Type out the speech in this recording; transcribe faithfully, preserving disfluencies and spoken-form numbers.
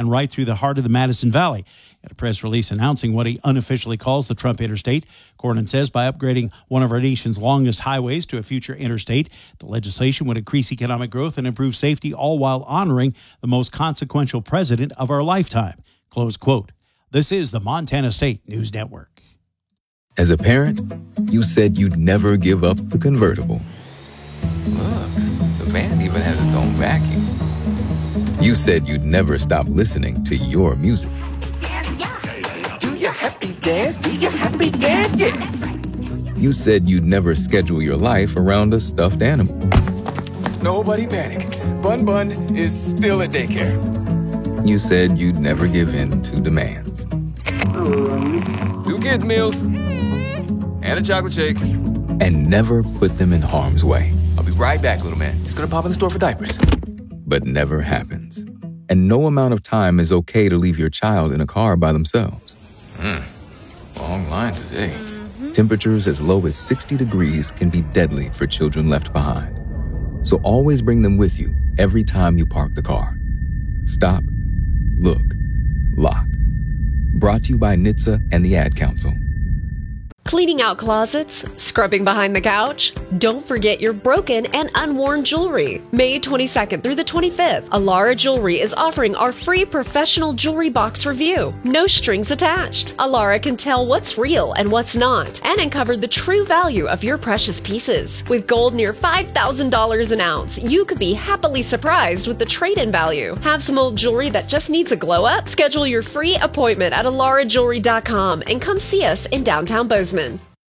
and right through the heart of the Madison Valley. In a press release announcing what he unofficially calls the Trump Interstate, Cornyn says by upgrading one of our nation's longest highways to a future interstate, the legislation would increase economic growth and improve safety, all while honoring the most consequential president of our lifetime. Close quote. This is the Montana State News Network. As a parent, you said you'd never give up the convertible. Look, the van even has its own vacuum. You said you'd never stop listening to your music. Do your happy dance, do your happy dance, yeah. You said you'd never schedule your life around a stuffed animal. Nobody panic. Bun Bun is still at daycare. You said you'd never give in to demands. Two kids' meals and a chocolate shake. And never put them in harm's way. I'll be right back, little man. Just gonna pop in the store for diapers. But never happens. And no amount of time is okay to leave your child in a car by themselves. Mm. Long line today. Mm-hmm. Temperatures as low as sixty degrees can be deadly for children left behind. So always bring them with you every time you park the car. Stop, look, lock. Brought to you by N H T S A and the Ad Council. Cleaning out closets? Scrubbing behind the couch? Don't forget your broken and unworn jewelry. May twenty-second through the twenty-fifth, Alara Jewelry is offering our free professional jewelry box review. No strings attached. Alara can tell what's real and what's not, and uncover the true value of your precious pieces. With gold near five thousand dollars an ounce, you could be happily surprised with the trade-in value. Have some old jewelry that just needs a glow up? Schedule your free appointment at alara jewelry dot com and come see us in downtown Bozeman.